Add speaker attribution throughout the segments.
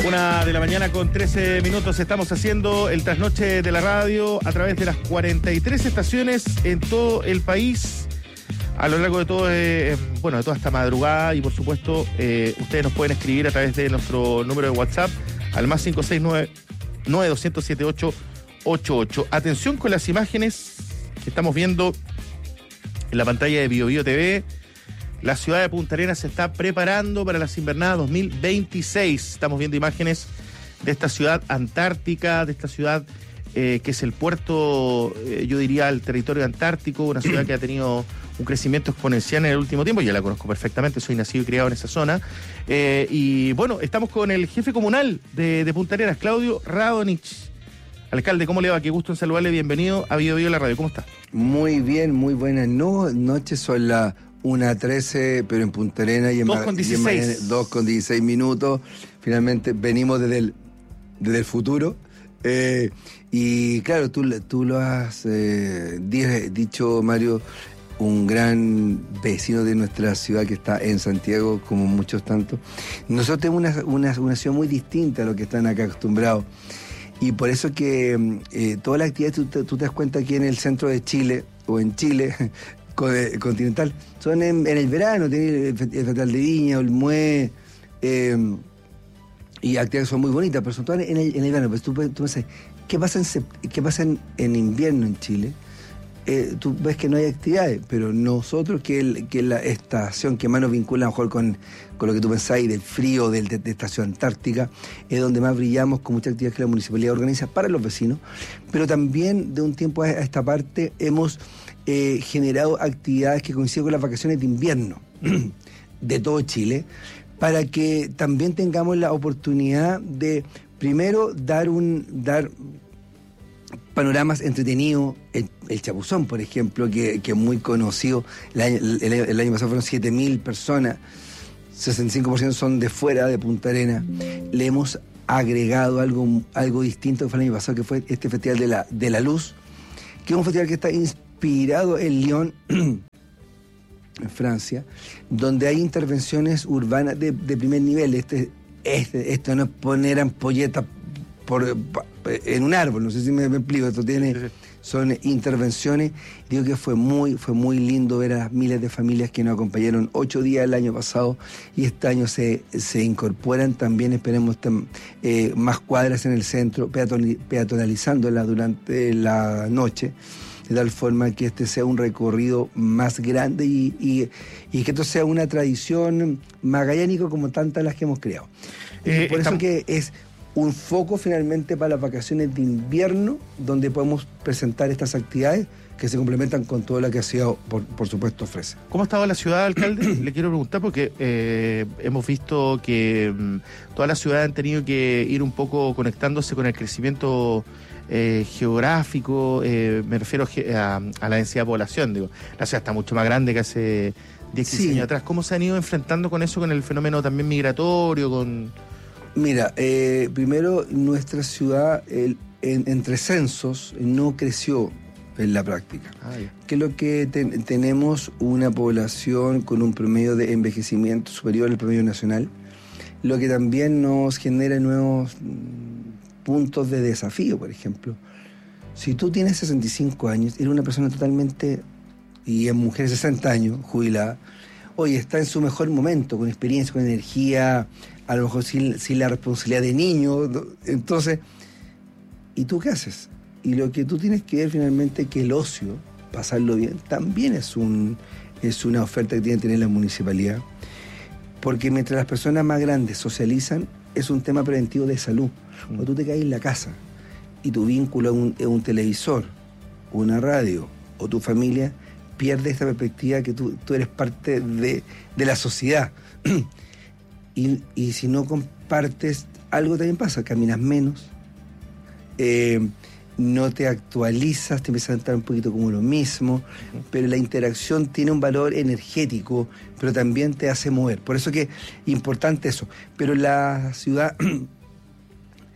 Speaker 1: 1:13 a.m. Estamos haciendo el trasnoche de la radio a través de las 43 estaciones en todo el país a lo largo de todo, de toda esta madrugada. Y por supuesto, ustedes nos pueden escribir a través de nuestro número de WhatsApp al más 569-900-7888. Atención con las imágenes que estamos viendo en la pantalla de BioBio TV. La ciudad de Punta Arenas se está preparando para las invernadas 2026. Estamos viendo imágenes de esta ciudad antártica, de esta ciudad que es el puerto, yo diría, el territorio antártico, una ciudad que ha tenido un crecimiento exponencial en el último tiempo. Ya la conozco perfectamente, soy nacido y criado en esa zona. Y bueno, estamos con el jefe comunal de Punta Arenas, Claudio Radonich. Alcalde, ¿cómo le va? Qué gusto en saludarle, bienvenido a BioBio la radio. ¿Cómo está?
Speaker 2: Muy bien, muy buenas noches. Son las 1:13, pero en Punta Arenas y en
Speaker 1: 2:16.
Speaker 2: 2:16 minutos. Finalmente venimos desde el futuro. Y claro, tú lo has dicho, Mario, un gran vecino de nuestra ciudad que está en Santiago, como muchos tantos. Nosotros tenemos una ciudad muy distinta a lo que están acá acostumbrados. Y por eso que todas las actividades, tú te das cuenta aquí en el centro de Chile, o en Chile continental, son en el verano. Tiene el Festival de Viña, el Mue, y actividades son muy bonitas, pero son todas en el verano. Pues tú pensás, ¿qué pasa en invierno en Chile? Tú ves que no hay actividades, pero nosotros, que la estación que más nos vincula a lo mejor con lo que tú pensáis del frío de esta ciudad antártica, es donde más brillamos, con muchas actividades que la municipalidad organiza para los vecinos, pero también de un tiempo a esta parte hemos generado actividades que coinciden con las vacaciones de invierno de todo Chile, para que también tengamos la oportunidad de, primero, dar panoramas entretenidos. El Chapuzón, por ejemplo, que es muy conocido. El año pasado fueron 7.000 personas, 65% son de fuera de Punta Arenas. Le hemos agregado algo distinto que fue el año pasado, que fue este Festival de la Luz, que es un festival que está inspirado en Lyon, en Francia, donde hay intervenciones urbanas de primer nivel. Esto no es poner ampolletas en un árbol, no sé si me explico. Esto son intervenciones. Digo que fue muy lindo ver a las miles de familias que nos acompañaron 8 días el año pasado, y este año se incorporan también. Esperemos más cuadras en el centro, peatonalizándolas durante la noche, de tal forma que este sea un recorrido más grande y que esto sea una tradición magallánica como tantas las que hemos creado. Por eso que es un foco finalmente para las vacaciones de invierno, donde podemos presentar estas actividades que se complementan con todo lo que Ciudad, por supuesto, ofrece.
Speaker 1: ¿Cómo ha estado la ciudad, alcalde? Le quiero preguntar porque hemos visto que todas las ciudades han tenido que ir un poco conectándose con el crecimiento geográfico, me refiero a la densidad de población. Digo, la ciudad está mucho más grande que hace 10, 15 años atrás. ¿Cómo se han ido enfrentando con eso, con el fenómeno también migratorio,
Speaker 2: Mira, primero, nuestra ciudad entre censos no creció en la práctica. Que es lo que tenemos una población con un promedio de envejecimiento superior al promedio nacional, lo que también nos genera nuevos puntos de desafío. Por ejemplo, si tú tienes 65 años, eres una persona totalmente, y es mujer 60 años, jubilada, hoy está en su mejor momento, con experiencia, con energía, a lo mejor sin la responsabilidad de niño. Entonces, ¿y tú qué haces? Y lo que tú tienes que ver finalmente, que el ocio, pasarlo bien, también es una oferta que tiene que tener la municipalidad, porque mientras las personas más grandes socializan, es un tema preventivo de salud. Cuando tú te caes en la casa y tu vínculo es un televisor, una radio o tu familia, pierde esta perspectiva que tú eres parte de la sociedad. Y si no compartes, algo también pasa, caminas menos, no te actualizas, te empiezas a sentar un poquito como lo mismo, pero la interacción tiene un valor energético, pero también te hace mover. Por eso que es importante eso. Pero la ciudad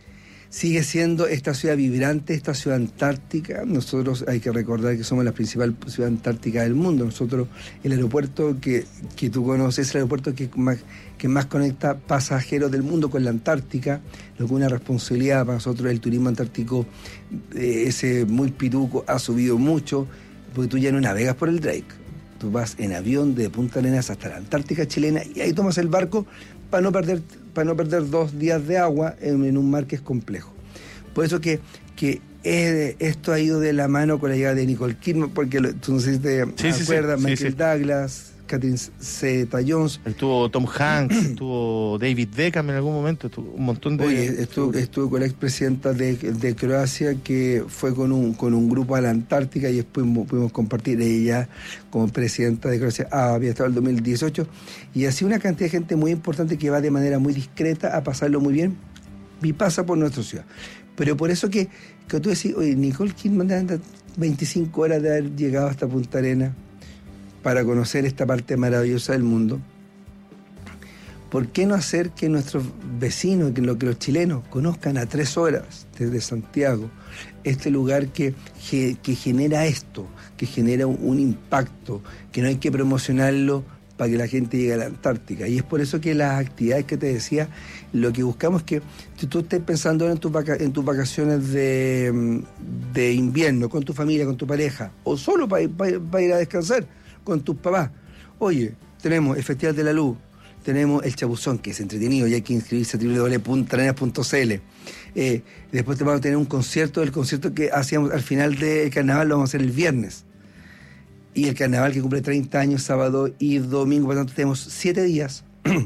Speaker 2: sigue siendo esta ciudad vibrante, esta ciudad antártica. Nosotros hay que recordar que somos la principal ciudad antártica del mundo. Nosotros, el aeropuerto que tú conoces, es el aeropuerto que más conecta pasajeros del mundo con la Antártica, lo que es una responsabilidad para nosotros. El turismo antártico, ese muy pituco, ha subido mucho, porque tú ya no navegas por el Drake. Tú vas en avión de Punta Arenas hasta la Antártica chilena y ahí tomas el barco para no perder 2 días de agua en un mar que es complejo. Por eso que esto ha ido de la mano con la llegada de Nicole Kidman, porque tú no sé si te acuerdas, Michael Douglas, Catherine Zeta-Jones.
Speaker 1: Estuvo Tom Hanks, estuvo David Beckham en algún momento, estuvo un montón de...
Speaker 2: Oye, estuvo con la expresidenta de Croacia, que fue con un grupo a la Antártica, y después pudimos compartir. Ella, como presidenta de Croacia, había estado en el 2018, y así una cantidad de gente muy importante que va de manera muy discreta a pasarlo muy bien y pasa por nuestra ciudad. Pero por eso que tú decís, oye, Nicole Kidman anda 25 horas de haber llegado hasta Punta Arenas para conocer esta parte maravillosa del mundo. ¿Por qué no hacer que nuestros vecinos, que los chilenos conozcan a 3 horas desde Santiago este lugar que genera esto, que genera un impacto, que no hay que promocionarlo para que la gente llegue a la Antártica? Y es por eso que las actividades que te decía, lo que buscamos es que tú estés pensando en tus vacaciones de invierno, con tu familia, con tu pareja, o solo para ir a descansar con tus papás. Oye, tenemos el Festival de la Luz, tenemos el Chapuzón, que es entretenido, y hay que inscribirse a www.puntarenas.cl. Después te vamos a tener un concierto, el concierto que hacíamos al final del carnaval lo vamos a hacer el viernes. Y el carnaval, que cumple 30 años, sábado y domingo, por lo tanto tenemos 7 días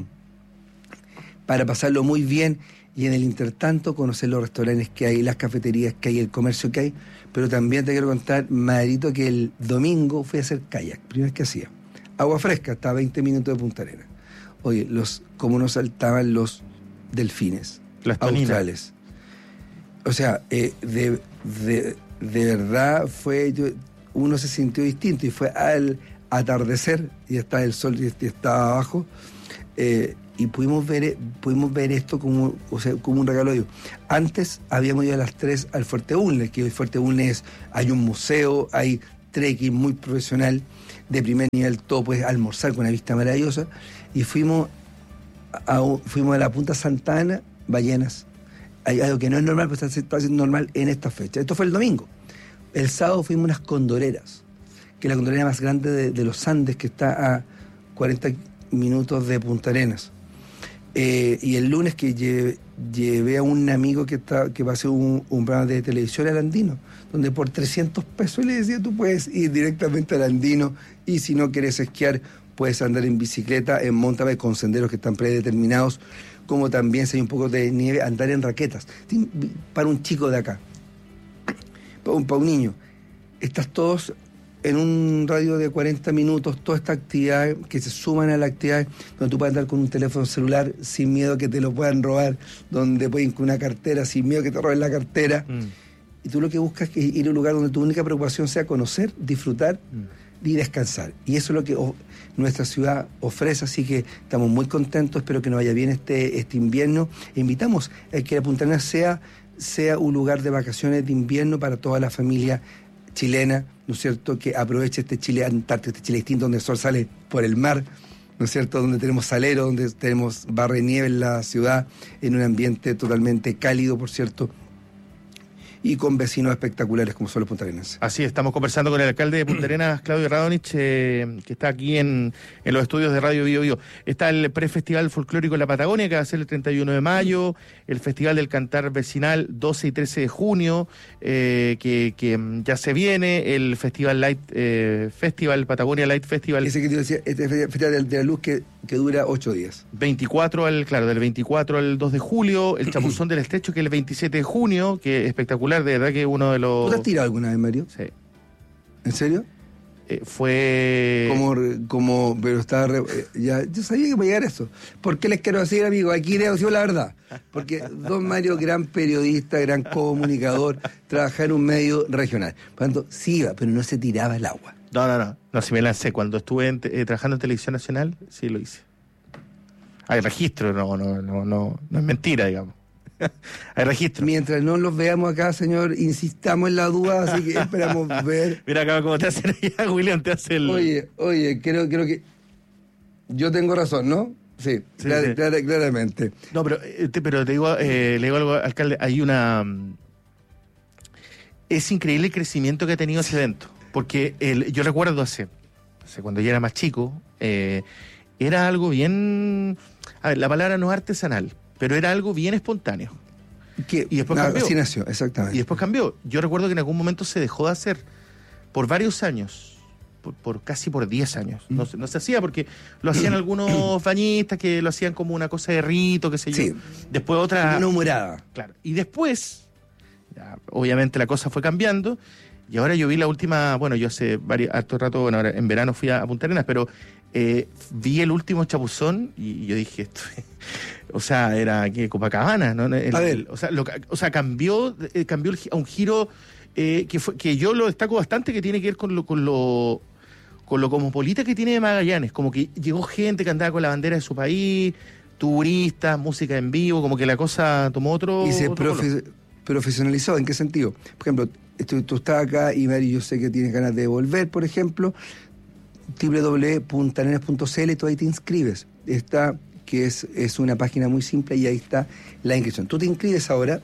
Speaker 2: para pasarlo muy bien, y en el intertanto conocer los restaurantes que hay, las cafeterías que hay, el comercio que hay. Pero también te quiero contar, Madrito, que el domingo fui a hacer kayak, primera vez que hacía. Agua fresca, hasta 20 minutos de Punta Arenas. Oye, cómo nos saltaban los delfines australes. O sea, de verdad uno se sintió distinto, y fue al atardecer, y está el sol y estaba abajo, y pudimos ver esto como un regalo de Dios. Antes habíamos ido a las 3 al Fuerte Bulnes, que el Fuerte Bulnes hay un museo, hay trekking muy profesional, de primer nivel, todo puedes almorzar con una vista maravillosa, y fuimos a la Punta Santa Ana, ballenas. Hay algo que no es normal, pero está siendo normal en esta fecha. Esto fue el domingo. El sábado fuimos a unas condoreras, que es la condorera más grande de los Andes, que está a 40 minutos de Punta Arenas. Y el lunes que llevé a un amigo que va a hacer un programa de televisión al Andino, donde por 300 pesos le decía, tú puedes ir directamente al Andino, y si no quieres esquiar, puedes andar en bicicleta, en mountain bike con senderos que están predeterminados, como también, si hay un poco de nieve, andar en raquetas. Para un chico de acá, para un niño, estás todos en un radio de 40 minutos, toda esta actividad que se suman a la actividad, donde tú puedes andar con un teléfono celular sin miedo que te lo puedan robar, donde pueden con una cartera sin miedo que te roben la cartera. Y tú lo que buscas es ir a un lugar donde tu única preocupación sea conocer, disfrutar y descansar. Y eso es lo que nuestra ciudad ofrece, así que estamos muy contentos, espero que nos vaya bien este invierno. E invitamos a que la Punta Arenas sea un lugar de vacaciones de invierno para toda la familia chilena, ¿no es cierto?, que aproveche este Chile antártico, este Chile distinto, donde el sol sale por el mar, ¿no es cierto?, donde tenemos salero, donde tenemos barra y nieve en la ciudad, en un ambiente totalmente cálido, por cierto, y con vecinos espectaculares como son los puntarenenses.
Speaker 1: Así es, estamos conversando con el alcalde de Punta Arenas, Claudio Radonich, que está aquí en los estudios de Radio Bio Bio. Está el prefestival folclórico en la Patagonia, que va a ser el 31 de mayo, el Festival del Cantar Vecinal 12 y 13 de junio, que ya se viene, el Festival Patagonia Light Festival.
Speaker 2: Ese que te decía, este Festival de la Luz que dura 8 días.
Speaker 1: Del 24 al 2 de julio, el Chapuzón del Estrecho, que es el 27 de junio, que es espectacular. De verdad que uno de los...
Speaker 2: ¿Tú te has tirado alguna vez, Mario?
Speaker 1: Sí.
Speaker 2: ¿En serio?
Speaker 1: Fue...
Speaker 2: Pero estaba... ya, yo sabía que iba a llegar eso. ¿Por qué les quiero decir, amigo? Aquí les digo la verdad. Porque don Mario, gran periodista, gran comunicador, trabajaba en un medio regional. Por lo tanto, sí iba, pero no se tiraba el agua.
Speaker 1: No, si me lancé. Cuando estuve trabajando en Televisión Nacional, sí lo hice. Hay registro, no es mentira, digamos. Hay registro.
Speaker 2: Mientras no los veamos acá, señor, insistamos en la duda, así que esperamos ver.
Speaker 1: Mira acá cómo te hacen allá, William, te hace el...
Speaker 2: Oye, creo que yo tengo razón, ¿no? Sí,
Speaker 1: Sí.
Speaker 2: claramente.
Speaker 1: No, pero te digo, le digo algo, alcalde, hay una... Es increíble el crecimiento que ha tenido ese evento, porque yo recuerdo hace cuando yo era más chico, era algo bien... A ver, la palabra no es artesanal, pero era algo bien espontáneo. Y después cambió.
Speaker 2: Así nació, exactamente.
Speaker 1: Y después cambió. Yo recuerdo que en algún momento se dejó de hacer por varios años, casi por 10 años. No se hacía porque lo hacían algunos bañistas que lo hacían como una cosa de rito, qué sé yo.
Speaker 2: Sí.
Speaker 1: Después otra...
Speaker 2: Una humorada.
Speaker 1: Claro. Y después, ya, obviamente la cosa fue cambiando. Y ahora yo vi la última, bueno, yo hace harto rato, bueno, ahora en verano fui a Punta Arenas, pero vi el último chapuzón y yo dije, esto, o sea, era que Copacabana, ¿no? O sea, cambió a un giro que yo lo destaco bastante, que tiene que ver con lo cosmopolita que tiene de Magallanes, como que llegó gente que andaba con la bandera de su país, turistas, música en vivo, como que la cosa tomó otro...
Speaker 2: Y se profesionalizó, ¿en qué sentido? Por ejemplo, tú estás acá y Mary, yo sé que tienes ganas de volver, por ejemplo, www.puntarenas.cl, tú ahí te inscribes. Está, que es una página muy simple y ahí está la inscripción. Tú te inscribes ahora,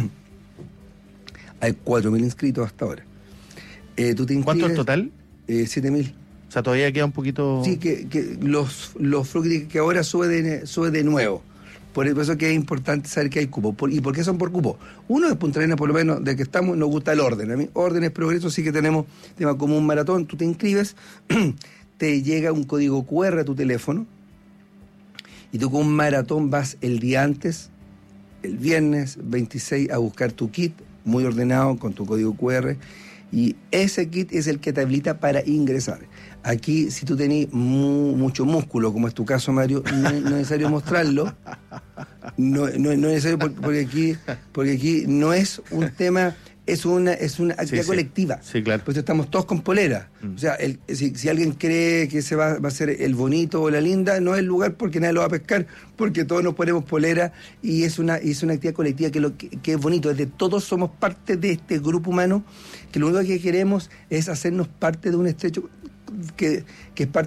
Speaker 2: hay 4.000 inscritos hasta ahora. Tú te inscribes,
Speaker 1: ¿cuánto en total?
Speaker 2: 7.000.
Speaker 1: O sea, todavía queda un poquito...
Speaker 2: Sí, que los frutos que ahora sube de nuevo. Por eso que es importante saber que hay cupo. ¿Y por qué son por cupo? Uno es Punta Arenas, por lo menos, de que estamos, nos gusta el orden. A mí, orden es progreso, sí que tenemos tema como un maratón. Tú te inscribes, te llega un código QR a tu teléfono, y tú con un maratón vas el día antes, el viernes 26, a buscar tu kit, muy ordenado, con tu código QR, y ese kit es el que te habilita para ingresar. Aquí, si tú tenés mucho músculo, como es tu caso, Mario, no es necesario mostrarlo. No es necesario porque aquí no es un tema, es una actividad colectiva.
Speaker 1: Sí, claro.
Speaker 2: Pues estamos todos con polera. O sea, si alguien cree que se va a ser el bonito o la linda, no es el lugar porque nadie lo va a pescar, porque todos nos ponemos polera y es una actividad colectiva que es bonito. Es de todos somos parte de este grupo humano, que lo único que queremos es hacernos parte de un estrecho que es parte